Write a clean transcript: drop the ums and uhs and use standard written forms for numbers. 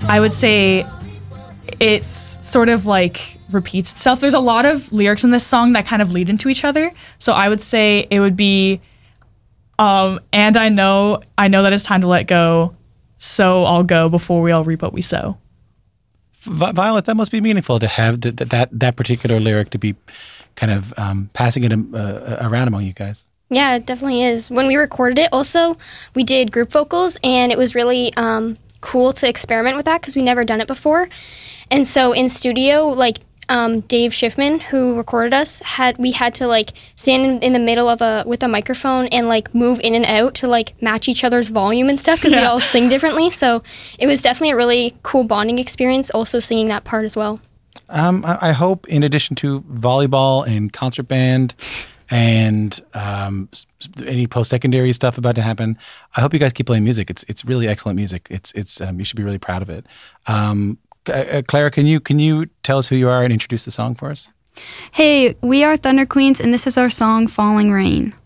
I would say it's sort of like repeats itself. There's a lot of lyrics in this song that kind of lead into each other. So I would say it would be, and I know that it's time to let go, so I'll go before we all reap what we sow. Violet, that must be meaningful to have that particular lyric to be kind of passing it around among you guys. Yeah, it definitely is. When we recorded it, also, we did group vocals, and it was really cool to experiment with that because we never done it before. And so in studio, like Dave Schiffman, who recorded us, we had to like stand in the middle of with a microphone and like move in and out to like match each other's volume and stuff because we all sing differently. So it was definitely a really cool bonding experience, also singing that part as well. I hope in addition to volleyball and concert band and any post-secondary stuff about to happen, I hope you guys keep playing music. It's really excellent music. It's you should be really proud of it. Clara, can you tell us who you are and introduce the song for us? Hey, we are Thunder Queens, and this is our song, Falling Rain.